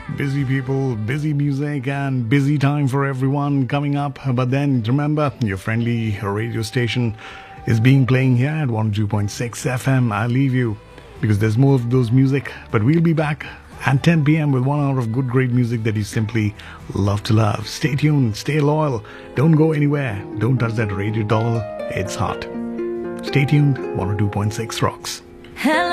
Busy people, busy music, and busy time for everyone coming up. But then remember, your friendly radio station is being playing here at 102.6 FM. I'll leave you because there's more of those music. But we'll be back at 10 p.m. with 1 hour of good, great music that you simply love to love. Stay tuned, stay loyal, don't go anywhere. Don't touch that radio dial, it's hot. Stay tuned, 102.6 rocks. Hello.